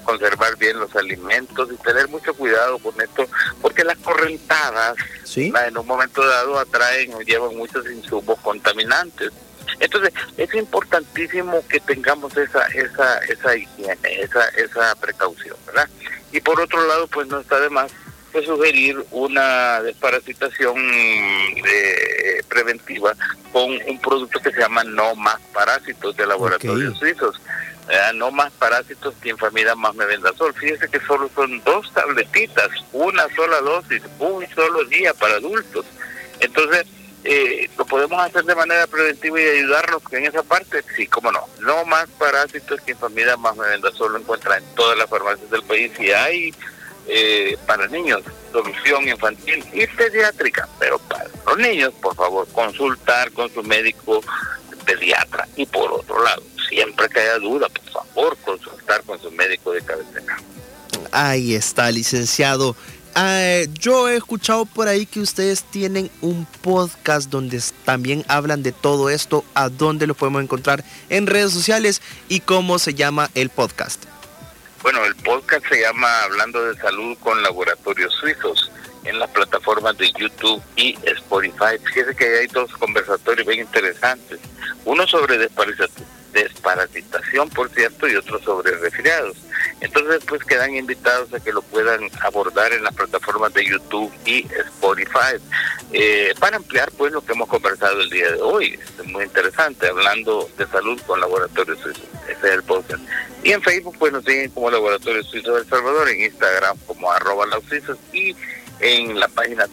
conservar bien los alimentos y tener mucho cuidado con esto, porque las correntadas, ¿sí?, en un momento dado atraen o llevan muchos insumos contaminantes. Entonces es importantísimo que tengamos esa higiene, esa precaución, ¿verdad? Y por otro lado, pues no está de más pues sugerir una desparasitación preventiva con un producto que se llama No Más Parásitos de Laboratorios Suizos. No Más Parásitos que Infamida más Mebendazol. Fíjese que solo son 2 tabletitas, una sola dosis, un solo día para adultos. Entonces, ¿lo podemos hacer de manera preventiva y ayudarnos en esa parte? Sí, cómo no. No Más Parásitos que Infamida más Mebendazol lo encuentran en todas las farmacias del país y hay para niños, solución infantil y pediátrica, pero para los niños, por favor, consultar con su médico pediatra. Y por otro lado, siempre que haya duda, por favor, consultar con su médico de cabecera. Ahí está, licenciado. Yo he escuchado por ahí que ustedes tienen un podcast donde también hablan de todo esto. ¿A dónde lo podemos encontrar en redes sociales y cómo se llama el podcast? Bueno, el podcast se llama Hablando de Salud con Laboratorios Suizos en las plataformas de YouTube y Spotify. Fíjese que hay 2 conversatorios bien interesantes. Uno sobre desparasitación, por cierto, y otro sobre resfriados. Entonces, pues quedan invitados a que lo puedan abordar en las plataformas de YouTube y Spotify. Para ampliar, pues, lo que hemos conversado el día de hoy. Es muy interesante, Hablando de Salud con Laboratorios Suizos. Ese es el podcast. Y en Facebook, pues, nos siguen como Laboratorios Suizos de El Salvador, en Instagram como @labsuizos y en la página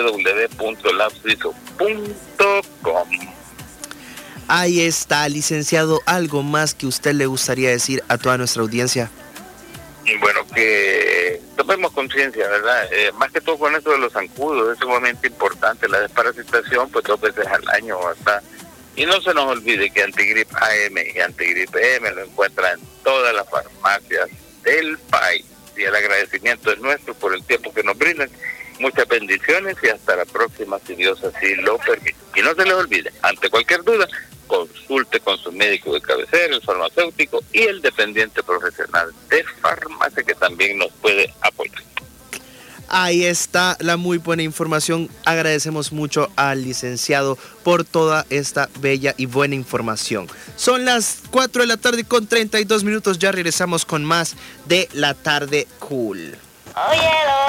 www.labsuizo.com. Ahí está, licenciado. ¿Algo más que usted le gustaría decir a toda nuestra audiencia? Bueno, que tomemos conciencia, ¿verdad? Más que todo con eso de los zancudos, es sumamente importante. La desparasitación, pues 2 veces al año, ¿verdad? Y no se nos olvide que Antigrip AM y Antigrip M lo encuentran en todas las farmacias del país. Y el agradecimiento es nuestro por el tiempo que nos brindan. Muchas bendiciones y hasta la próxima, si Dios así lo permite. Y no se les olvide, ante cualquier duda, consulte con su médico de cabecera, el farmacéutico y el dependiente profesional de farmacia que también nos puede apoyar. Ahí está la muy buena información. Agradecemos mucho al licenciado por toda esta bella y buena información. Son las 4 de la tarde con 32 minutos. Ya regresamos con más de La Tarde Cool.